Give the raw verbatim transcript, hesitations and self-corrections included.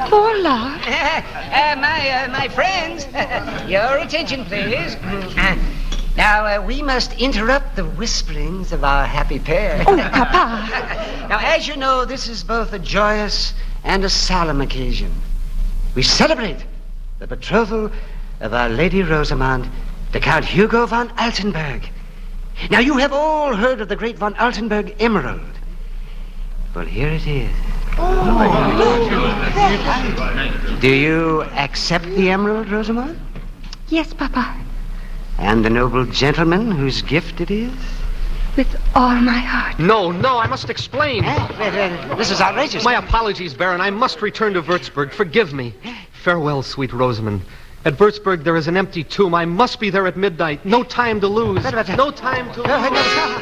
Orla? Uh, my, uh, my friends, your attention, please. Uh, now, uh, we must interrupt the whisperings of our happy pair. Oh, Papa. Now, as you know, this is both a joyous and a solemn occasion. We celebrate the betrothal of our Lady Rosamond to Count Hugo von Altenburg. Now, you have all heard of the great von Altenburg emerald. Well, here it is. Oh. Do you accept the emerald, Rosamond? Yes, Papa. And the noble gentleman whose gift it is? With all my heart. No, no, I must explain. Eh? This is outrageous. My apologies, Baron. I must return to Würzburg. Forgive me. Farewell, sweet Rosamond. At Würzburg, there is an empty tomb. I must be there at midnight. No time to lose. No time to lose.